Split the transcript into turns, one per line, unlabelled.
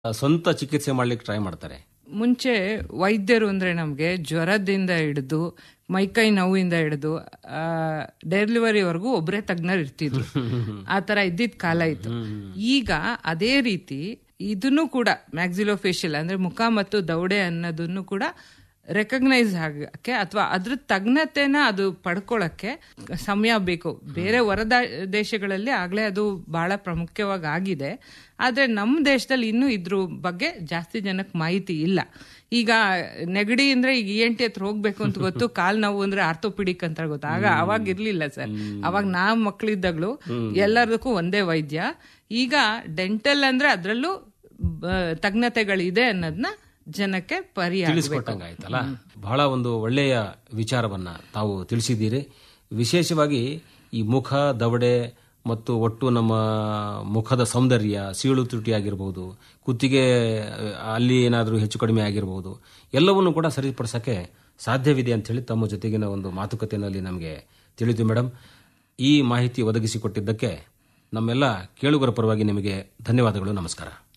ಸ್ವಂತ ಚಿಕಿತ್ಸೆ ಮಾಡ್ಲಿಕ್ಕೆ ಟ್ರೈ ಮಾಡ್ತಾರೆ.
ಮುಂಚೆ ವೈದ್ಯರು ಅಂದ್ರೆ ನಮ್ಗೆ ಜ್ವರದಿಂದ ಹಿಡಿದು ಮೈಕೈ ನೋವಿಂದ ಹಿಡಿದು ಡೆಲಿವರಿವರೆಗೂ ಒಬ್ಬರೇ ತಜ್ಞರು ಇರ್ತಿದ್ರು. ಆ ತರ ಇದ್ದಿದ್ ಕಾಲ ಇತ್ತು. ಈಗ ಅದೇ ರೀತಿ ಇದನ್ನು ಕೂಡ ಮ್ಯಾಕ್ಸಿಲೋಫೇಶಿಯಲ್ ಅಂದ್ರೆ ಮುಖ ಮತ್ತು ದೌಡೆ ಅನ್ನೋದನ್ನು ಕೂಡ ರೆಕಗ್ನೈಸ್ ಆಗಕ್ಕೆ ಅಥವಾ ಅದ್ರ ತಜ್ಞತೆನ ಅದು ಪಡ್ಕೊಳಕ್ಕೆ ಸಮಯ ಬೇಕು. ಬೇರೆ ಹೊರ ದೇಶಗಳಲ್ಲಿ ಆಗ್ಲೇ ಅದು ಬಹಳ ಪ್ರಮುಖವಾಗಿ ಆಗಿದೆ. ಆದ್ರೆ ನಮ್ಮ ದೇಶದಲ್ಲಿ ಇನ್ನೂ ಇದ್ರ ಬಗ್ಗೆ ಜಾಸ್ತಿ ಜನಕ್ಕೆ ಮಾಹಿತಿ ಇಲ್ಲ. ಈಗ ನೆಗಡಿ ಅಂದ್ರೆ ಈಗ ENT ಹತ್ರ ಹೋಗ್ಬೇಕು ಅಂತ ಗೊತ್ತು, ಕಾಲ್ ನೋವು ಅಂದ್ರೆ ಆರ್ಥೋಪಿಡಿಕ್ ಅಂತ ಗೊತ್ತು. ಅವಾಗ ಇರ್ಲಿಲ್ಲ ಸರ್. ಅವಾಗ ನಾವ್ ಮಕ್ಳಿದ್ದಾಗ್ಲು ಎಲ್ಲದಕ್ಕೂ ಒಂದೇ ವೈದ್ಯ. ಈಗ ಡೆಂಟಲ್ ಅಂದ್ರೆ ಅದ್ರಲ್ಲೂ ತಜ್ಞತೆಗಳಿದೆ ಅನ್ನೋದನ್ನ ಜನಕ್ಕೆ
ತಿಳಿಸ್ಕೊಟ್ಟಂಗಾಯ್ತಲ್ಲ. ಬಹಳ ಒಂದು ಒಳ್ಳೆಯ ವಿಚಾರವನ್ನ ತಾವು ತಿಳಿಸಿದ್ದೀರಿ. ವಿಶೇಷವಾಗಿ ಈ ಮುಖ, ದವಡೆ ಮತ್ತು ಒಟ್ಟು ನಮ್ಮ ಮುಖದ ಸೌಂದರ್ಯ, ಸೀಳು ತುಟಿ ಆಗಿರಬಹುದು, ಕುತ್ತಿಗೆ ಅಲ್ಲಿ ಏನಾದರೂ ಹೆಚ್ಚು ಕಡಿಮೆ ಆಗಿರಬಹುದು, ಎಲ್ಲವನ್ನೂ ಕೂಡ ಸರಿಪಡಿಸಕ್ಕೆ ಸಾಧ್ಯವಿದೆ ಅಂತ ಹೇಳಿ ತಮ್ಮ ಜೊತೆಗಿನ ಒಂದು ಮಾತುಕತೆಯಲ್ಲಿ ನಮಗೆ ತಿಳಿದು. ಮೇಡಮ್, ಈ ಮಾಹಿತಿ ಒದಗಿಸಿಕೊಟ್ಟಿದ್ದಕ್ಕೆ ನಮ್ಮೆಲ್ಲ ಕೇಳುಗರ ಪರವಾಗಿ ನಿಮಗೆ ಧನ್ಯವಾದಗಳು. ನಮಸ್ಕಾರ.